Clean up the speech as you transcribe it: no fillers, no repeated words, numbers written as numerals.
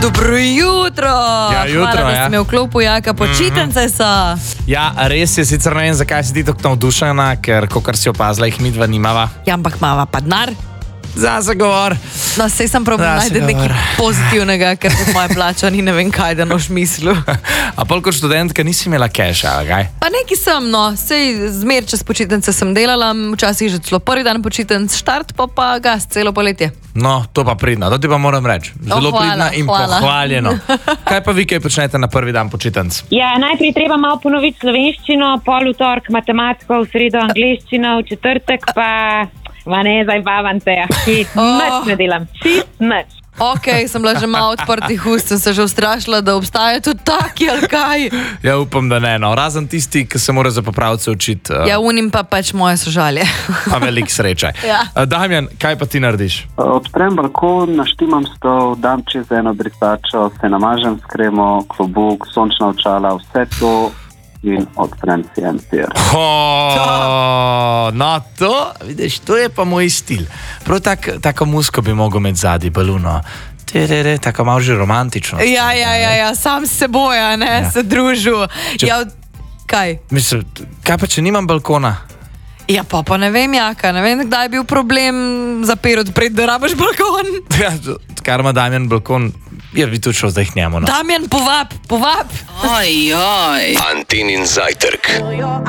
Dobro jutro. Ja, jutro, hvala, da ste me vklopil, jaka počitnice so. Ja, res je, sicer ne vem, zakaj si ti tako navdušena, ker, kakor si opazila, jih midva nimava. Ja, ampak mava pa denar. Za zagovor. No, sej sem probal najti nekaj pozitivnega, ker pod moja plača ni ne vem kaj, da noš mislu. A pol kot študentka nisi imela keša, ali kaj? Pa neki sem, no, sej zmer čez počitnice sem delala, včasih že celo prvi dan počitnic, štart pa gas celo poletje. No, to pa pridno, to ti pa moram reči. Zelo pridna in pohvaljeno. Kaj pa vi, kaj počnete na prvi dan počitnic? Ja, najprej treba malo ponoviti slovenščino, pol v torek matematiko, v sredo angleščino, v četrtek pa... Ma ne, zdaj bavam se, nič ne delam, nič. Ok, sem bila že malo odprtih ust, sem se že ustrašila, da obstaja tudi taki ali kaj. Ja, upam, da ne, no. Razen tisti, ki se mora za popravce učiti. Ja, unim pa pač moje sožalje. Pa velik srečaj. Ja. Damjan, kaj pa ti narediš? Odprem balkon, naštimam stol, dam čez eno brisačo, se namažem s kremo, klobuk, sončna očala, vse to in odprem si en sir. No, to, vidiš, to je pa moj stil. Prav tako musko bi mogel imeti zadnji baluno. Tako malo že romantično. Ja, sam s seboj, ne, se družil. Ja, kaj? Mislim, kaj pa, če nimam balkona? Ja, pa ne vem, jaka, ne vem, kdaj je bil problem zapir odpred, da rabiš balkon. Ja, kar ima Damjan balkon, ja, bi tudi šel zdaj k njemu. No. Damjan, povab. Antinin zajtrk.